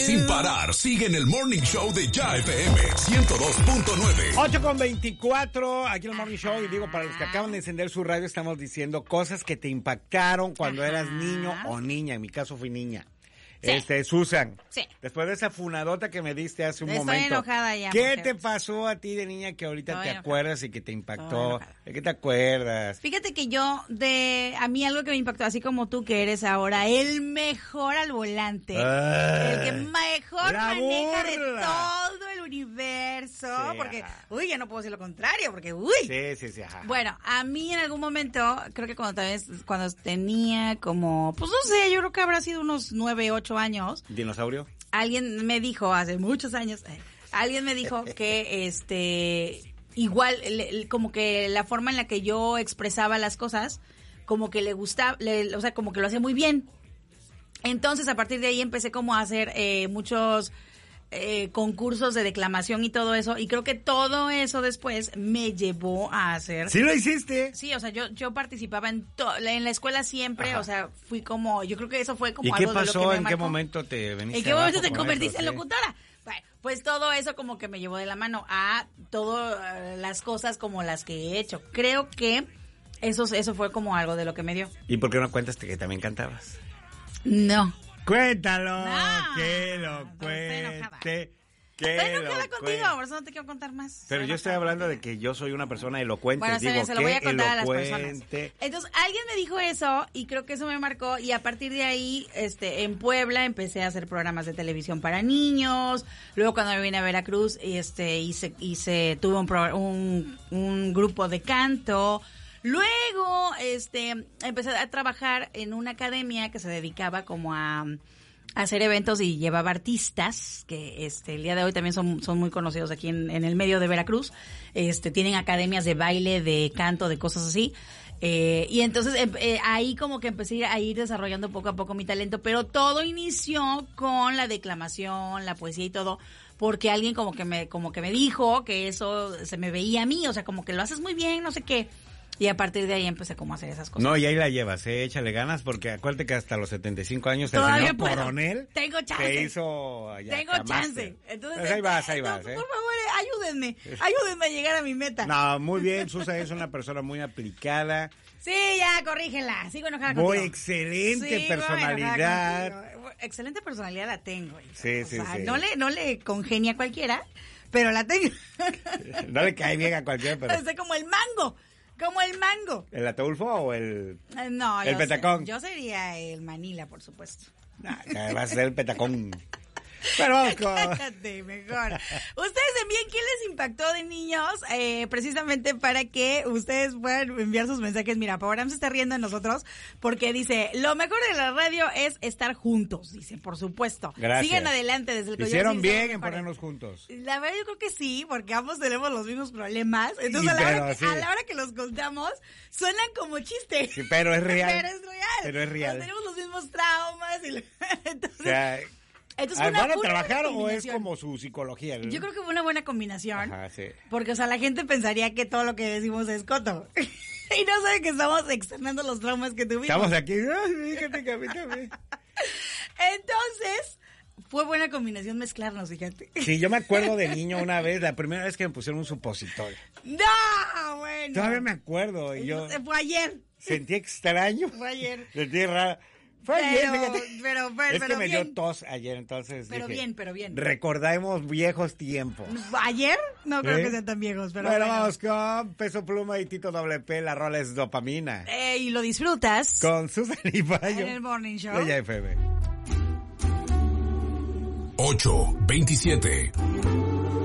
sin parar. Sigue en el Morning Show de Ya FM 102.9. 8:24, aquí en el Morning Show. Y digo, para los que acaban de encender su radio, estamos diciendo cosas que te impactaron cuando eras niño o niña. En mi caso fui niña. Sí. Susan. Sí. Después de esa funadota que me diste hace un momento. Estoy enojada ya. ¿Qué te pasó a ti de niña que ahorita te acuerdas y que te impactó? ¿De qué te acuerdas? Fíjate que a mí algo que me impactó, así como tú que eres ahora el mejor al volante, el que mejor maneja de todo el universo, porque, ya no puedo decir lo contrario, porque, Sí, ajá. Bueno, a mí en algún momento, creo que cuando tenía como, pues no sé, yo creo que habrá sido unos 9, 8 años. ¿Dinosaurio? Alguien me dijo hace muchos años, que igual como que la forma en la que yo expresaba las cosas, como que le gustaba, o sea, como que lo hacía muy bien. Entonces, a partir de ahí empecé como a hacer muchos concursos de declamación y todo eso, y creo que todo eso después me llevó a hacer... ¿Sí lo hiciste? Sí, o sea, yo participaba en la escuela siempre. Ajá. O sea, fui como, yo creo que eso fue como algo de lo que me marcó. ¿Y qué pasó? ¿En qué momento te veniste? ¿En qué momento te convertiste en locutora? Bueno, pues todo eso como que me llevó de la mano a todas las cosas como las que he hecho. Creo que eso fue como algo de lo que me dio. ¿Y por qué no cuentas que también cantabas? No. Cuéntalo, no, que lo cuente. Estoy enojada contigo, por eso no te quiero contar más. Pero yo estoy hablando de que yo soy una persona elocuente. Bueno, digo, se lo voy a contar a las personas. Entonces, alguien me dijo eso y creo que eso me marcó, y a partir de ahí, en Puebla empecé a hacer programas de televisión para niños. Luego cuando me vine a Veracruz, tuve un grupo de canto. Luego, empecé a trabajar en una academia que se dedicaba como a hacer eventos y llevaba artistas que el día de hoy también son muy conocidos aquí en el medio de Veracruz. Tienen academias de baile, de canto, de cosas así. Y entonces ahí como que empecé a ir desarrollando poco a poco mi talento, pero todo inició con la declamación, la poesía y todo, porque alguien como que me dijo que eso se me veía a mí, o sea, como que lo haces muy bien, no sé qué. Y a partir de ahí empecé como a hacer esas cosas. No, y ahí la llevas, échale ganas, porque acuérdate que hasta los 75 años el señor Coronel tengo chance. te hizo tengo chance. Entonces, ahí vas. Por favor, ayúdenme a llegar a mi meta. No, muy bien, Susa es una persona muy aplicada. Sí, ya, corrígela, sigo enojada contigo. Muy excelente personalidad. Excelente personalidad la tengo. Sí. No le congenia a cualquiera, pero la tengo. No le cae bien a cualquiera, pero... Es como el mango. Como el mango. ¿El Ataulfo o el...? No, el petacón. Yo sería el Manila, por supuesto. Va a ser el petacón. Pero cállate, mejor. Ustedes envíen quién les impactó de niños, precisamente para que ustedes puedan enviar sus mensajes. Mira, Pavaram se está riendo de nosotros porque dice, lo mejor de la radio es estar juntos, dice, por supuesto. Gracias. Sigan adelante desde el hicieron bien en ponernos juntos. La verdad yo creo que sí, porque ambos tenemos los mismos problemas. Entonces a la hora que los contamos, suenan como chiste. Sí, pero es real. Pero es real. Tenemos los mismos traumas. Entonces... O sea, entonces, ¿van a trabajar o es como su psicología? Yo creo que fue una buena combinación. Ajá, sí. Porque, o sea, la gente pensaría que todo lo que decimos es coto. Y no sabe que estamos externando los traumas que tuvimos. Estamos aquí. Fíjate. Entonces, fue buena combinación mezclarnos, fíjate. Sí, yo me acuerdo de niño una vez, la primera vez que me pusieron un supositorio. ¡No! Bueno. Todavía me acuerdo. Fue ayer. Sentí extraño. Fue ayer. Sentí raro. Fue ayer, fíjate. Es que me dio tos ayer, entonces pero dije, pero bien. Recordamos viejos tiempos. ¿Ayer? No creo que sean tan viejos, pero bueno. Vamos con Peso Pluma y Tito WP, la rola es Dopamina. Y lo disfrutas. Con Susan y Bayo. En el Morning Show. De Ya FM. 8:27.